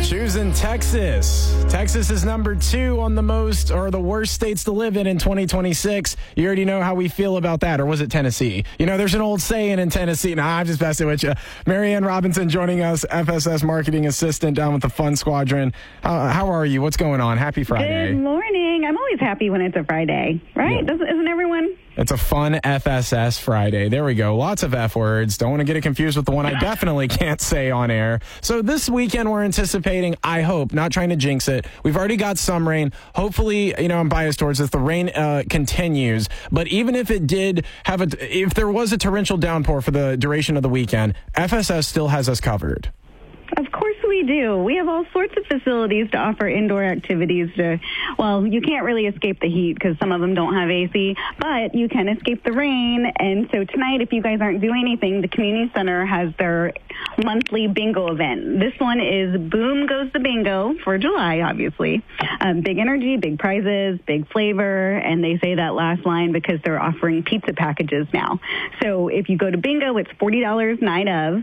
Choosing Texas. Texas is number 2 on the most or the worst states to live in 2026. You already know how we feel about that. Or was it Tennessee? You know, there's an old saying in Tennessee. Nah, I'm just messing with you. Marianne Robinson joining us, FSS marketing assistant down with the Fun Squadron. How are you? What's going on? Happy Friday. Good morning. I'm always happy when it's a Friday, right? Yeah. Isn't everyone? It's a fun FSS Friday. There we go. Lots of F words. Don't want to get it confused with the one I definitely can't say on air. So this weekend we're anticipating, I hope, not trying to jinx it. We've already got some rain. Hopefully, you know, I'm biased towards this. The rain continues. But even if it did have if there was a torrential downpour for the duration of the weekend, FSS still has us covered. Of course we do. We have all sorts of facilities to offer indoor activities. You can't really escape the heat because some of them don't have AC, but you can escape the rain. And so tonight, if you guys aren't doing anything, the community center has their monthly bingo event. This one is Boom Goes the Bingo for July, obviously. Big energy, big prizes, big flavor, and they say that last line because they're offering pizza packages now. So if you go to bingo, it's $40 night of.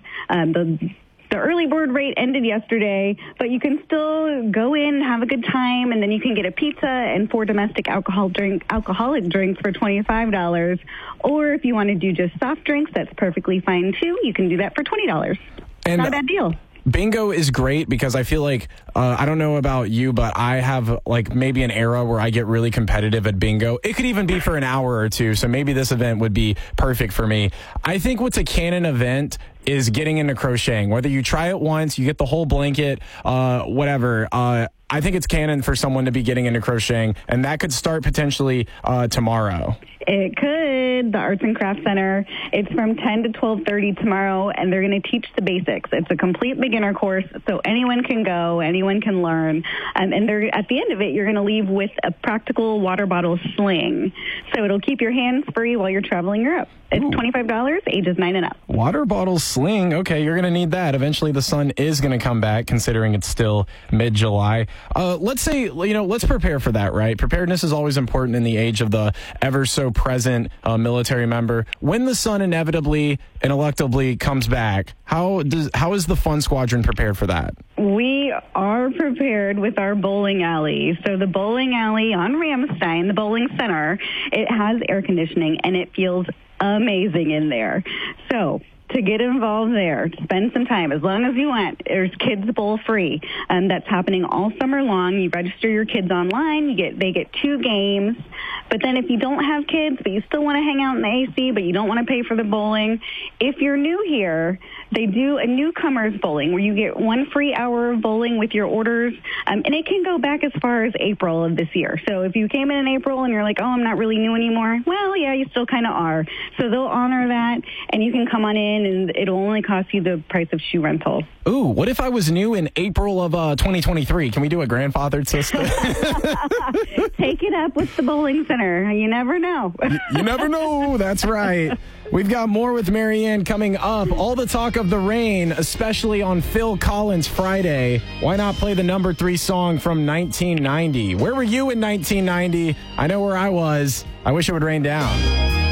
The early bird rate ended yesterday, but you can still go in, have a good time, and then you can get a pizza and 4 domestic alcoholic drinks for $25. Or if you want to do just soft drinks, that's perfectly fine too. You can do that for $20. And not a bad deal. Bingo is great because I feel like, I don't know about you, but I have like maybe an era where I get really competitive at bingo. It could even be for an hour or two, so maybe this event would be perfect for me. I think what's a canon event is getting into crocheting. Whether you try it once, you get the whole blanket, whatever. I think it's canon for someone to be getting into crocheting, and that could start potentially tomorrow. It could. The Arts and Crafts Center. It's from 10 to 12:30 tomorrow, and they're going to teach the basics. It's a complete beginner course, so anyone can go, anyone can learn. And at the end of it, you're going to leave with a practical water bottle sling. So it'll keep your hands free while you're traveling Europe. It's $25, ages 9 and up. Water bottle sling. Okay, you're going to need that. Eventually, the sun is going to come back, considering it's still mid-July. Let's say, let's prepare for that, right? Preparedness is always important in the age of the ever-so-present military member. When the sun inevitably and electably comes back, how is the Fun Squadron prepared for that? We are prepared with our bowling alley. So the bowling alley on Ramstein, the bowling center, it has air conditioning, and it feels amazing in there. So to get involved there, spend some time as long as you want. There's Kids Bowl free, and that's happening all summer long. You register your kids online. They get 2 games. But then if you don't have kids, but you still want to hang out in the AC, but you don't want to pay for the bowling, if you're new here, they do a newcomers bowling where you get 1 free hour of bowling with your orders, and it can go back as far as April of this year. So if you came in April and you're like, oh, I'm not really new anymore, well, yeah, you still kind of are. So they'll honor that, and you can come on in, and it'll only cost you the price of shoe rental. Ooh, what if I was new in April of 2023? Can we do a grandfathered system? Take it up with the bowling center. You never know. You never know. That's right. We've got more with Marianne coming up. All the talk of the rain, especially on Phil Collins Friday. Why not play the number 3 song from 1990? Where were you in 1990? I know where I was. I wish it would rain down.